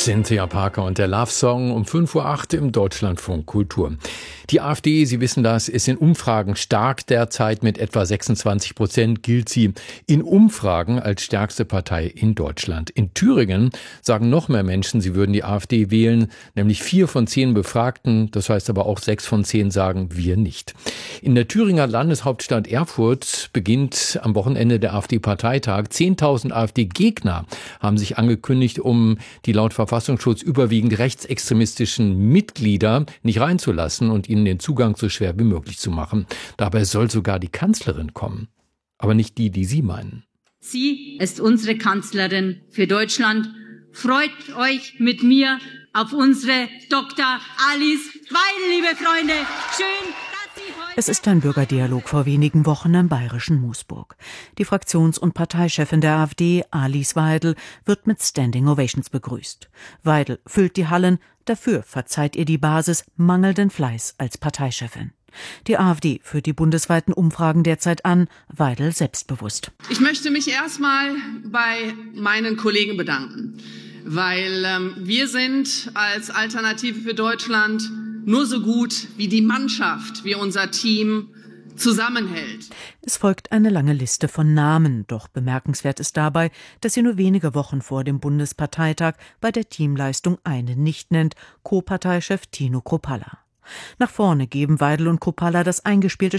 Cynthia Parker und der Love Song um 5:08 Uhr im Deutschlandfunk Kultur. Die AfD, Sie wissen das, ist in Umfragen stark derzeit. Mit etwa 26% gilt sie in Umfragen als stärkste Partei in Deutschland. In Thüringen sagen noch mehr Menschen, sie würden die AfD wählen, nämlich 4 von 10 Befragten. Das heißt aber auch 6 von 10 sagen, wir nicht. In der Thüringer Landeshauptstadt Erfurt beginnt am Wochenende der AfD-Parteitag. 10.000 AfD-Gegner haben sich angekündigt, um die laut Verfassungsschutz überwiegend rechtsextremistischen Mitglieder nicht reinzulassen und ihnen den Zugang so schwer wie möglich zu machen. Dabei soll sogar die Kanzlerin kommen. Aber nicht die, die Sie meinen. Sie ist unsere Kanzlerin für Deutschland. Freut euch mit mir auf unsere Dr. Alice Weidel, liebe Freunde. Schön, dass Sie heute... Es ist ein Bürgerdialog vor wenigen Wochen am bayerischen Moosburg. Die Fraktions- und Parteichefin der AfD, Alice Weidel, wird mit Standing Ovations begrüßt. Weidel füllt die Hallen, dafür verzeiht ihr die Basis mangelnden Fleiß als Parteichefin. Die AfD führt die bundesweiten Umfragen derzeit an, Weidel selbstbewusst. Ich möchte mich erstmal bei meinen Kollegen bedanken, weil wir sind als Alternative für Deutschland nur so gut wie die Mannschaft, wie unser Team zusammenhält. Es folgt eine lange Liste von Namen, doch bemerkenswert ist dabei, dass sie nur wenige Wochen vor dem Bundesparteitag bei der Teamleistung einen nicht nennt, Co-Parteichef Tino Kruppalla. Nach vorne geben Weidel und Kruppalla das eingespielte